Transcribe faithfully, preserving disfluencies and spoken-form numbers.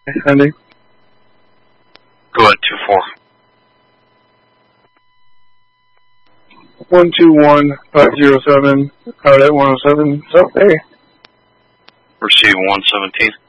Andy. Go ahead, two four. One two one five zero seven. Out at one oh seven South Bay. Receive one seventeen.